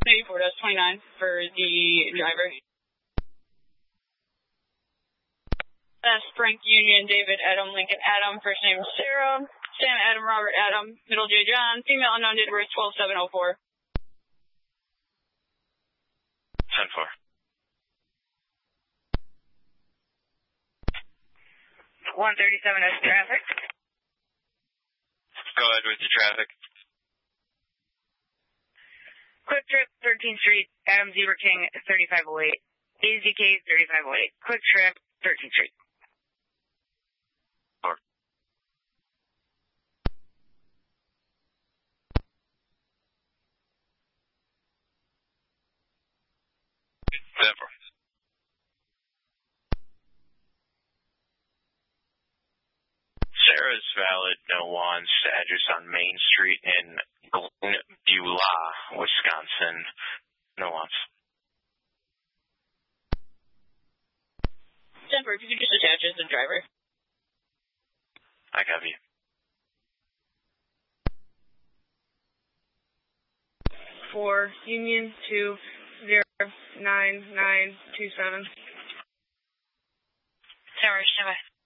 84-29 for the driver. That's Frank Union, David Adam, Lincoln Adam, first name Sarah, Sam Adam, Robert Adam, middle J John, female unknown, date of birth 12704. 10-4. 137 is traffic. Go ahead with the traffic. Quick Trip, 13th Street, Adam Zebra King, 3508. AZK, 3508. Quick Trip, 13th Street. 4. Denver. Sarah's valid, no wants, address on Main Street in Beulah, Wisconsin. No wants. Denver, if you could just attach as the driver. I copy. For Union 209927. Tower, stand by.